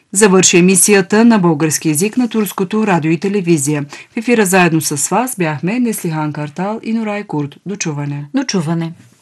Завърши емисията на български език на турското радио и телевизия. В ефира заедно с вас бяхме Неслихан Картал и Нурай Курт. До чуване. До чуване.